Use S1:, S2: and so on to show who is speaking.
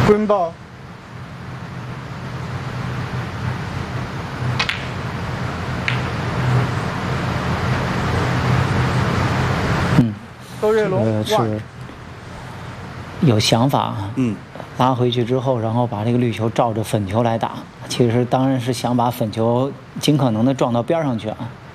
S1: Green ball。窦月龙
S2: 是有想法，拉回去之后，然后把这个绿球照着粉球来打，其实当然是想把粉球尽可能的撞到边上去啊。